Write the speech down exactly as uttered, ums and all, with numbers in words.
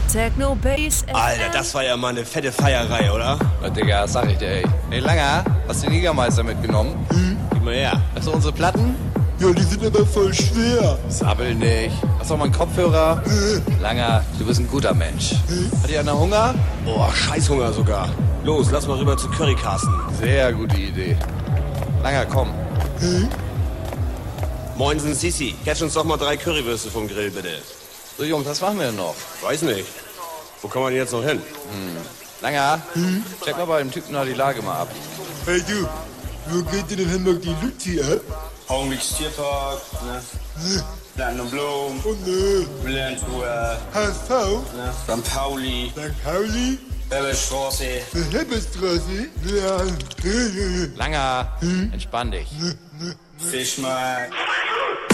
Techno Bass. Alter, das war ja mal eine fette Feierei, oder? Na, Digga, sag ich dir, ey. Hey, Langer, hast du den Jägermeister mitgenommen? Hm? Gib mal her. Hast du unsere Platten? Ja, die sind aber voll schwer. Sabbel nicht. Hast du auch mal einen Kopfhörer? Langer, du bist ein guter Mensch. Hat ihr einer Hunger? Boah, Scheißhunger sogar. Los, lass mal rüber zu Curry Carsten. Sehr gute Idee. Langer, komm. Moinsen Sisi, catch uns doch mal drei Currywürste vom Grill, bitte. So, Jungs, was machen wir denn noch? Weiß nicht. Wo kann man jetzt noch hin? Hm. Langer, hm? check mal bei dem Typen da die Lage mal ab. Hey du, wo geht denn in Hamburg die Luzi ab? Augenblick Tierpark, ne? Ne. Platinum Blom. Oh ne. Brilliant Tour. H S V. Ne? Sankt Pauli. Sankt Pauli. Hebbestraße. Hebbestraße. Ja. Langer, hm? Entspann dich. Fischmarkt.